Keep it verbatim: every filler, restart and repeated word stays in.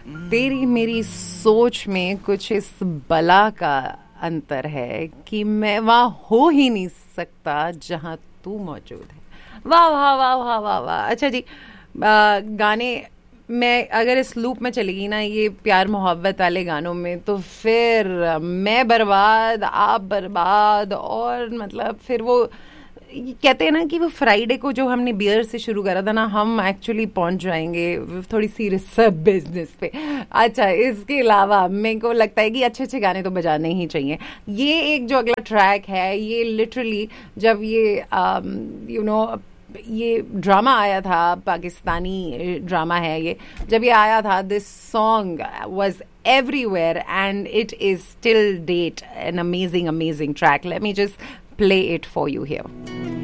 तेरी मेरी सोच में कुछ इस बला का अंतर है कि मैं वहाँ हो ही नहीं सकता जहाँ तू मौजूद है. वाह वाह वाह वाह वाह वाह. अच्छा जी, आ, गाने मैं अगर इस लूप में चलेगी ना ये प्यार मोहब्बत वाले गानों में, तो फिर मैं बर्बाद आप बर्बाद. और मतलब फिर वो कहते हैं ना कि वो फ्राइडे को जो हमने बियर से शुरू करा था ना, हम एक्चुअली पहुंच जाएंगे थोड़ी सीरियस सब बिजनेस पे. अच्छा, इसके अलावा मेरे को लगता है कि अच्छे अच्छे गाने तो बजाने ही चाहिए. ये एक जो अगला ट्रैक है, ये लिटरली जब ये यू नो ये ड्रामा आया था, पाकिस्तानी ड्रामा है ये, जब ये आया था, this song was everywhere and it is till date an amazing amazing track. Let me just play it for you here.